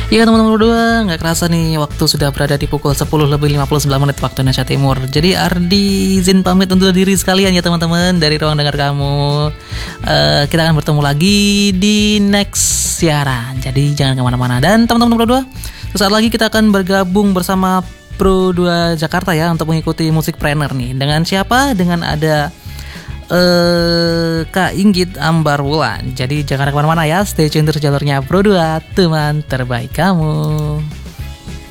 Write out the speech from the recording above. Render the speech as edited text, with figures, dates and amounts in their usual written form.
Iya teman-teman berdua, nggak kerasa nih waktu sudah berada di pukul 10:59 waktu Indonesia Timur. Jadi Ardi izin pamit undur diri sekalian ya teman-teman dari ruang dengar kamu. Kita akan bertemu lagi di next siaran. Jadi jangan kemana-mana. Dan teman-teman berdua, sesaat lagi kita akan bergabung bersama Pro 2 Jakarta ya untuk mengikuti musik Planner nih. Dengan siapa? Dengan ada Kak Inggit Ambar Wulan. Jadi jangan kemana-mana ya, stay tune terus jalurnya Pro 2, teman terbaik kamu.